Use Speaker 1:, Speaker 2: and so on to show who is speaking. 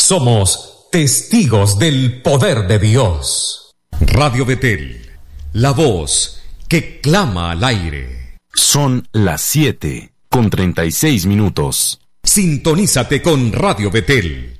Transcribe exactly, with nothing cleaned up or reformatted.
Speaker 1: Somos testigos del poder de Dios. Radio Betel, la voz que clama al aire.
Speaker 2: Son las siete con treinta y seis minutos.
Speaker 1: Sintonízate con Radio Betel.